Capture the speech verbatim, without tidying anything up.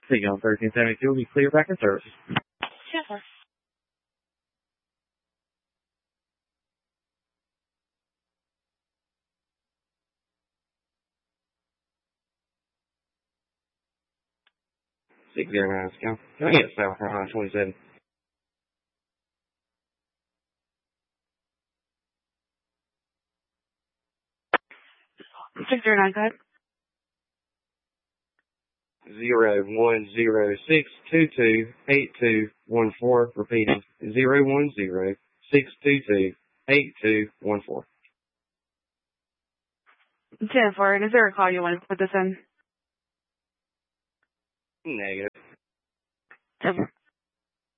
See you on thirteen seventy-two. Will be clear back in service. Sure. six zero nine, Scout. Can I get South Carolina twenty-seven? six zero nine, go ahead. Zero one zero six two two eight two one four. Repeating. Zero one zero six two two eight two one four. ten four, and is there a call you want to put this in? Negative. ten four.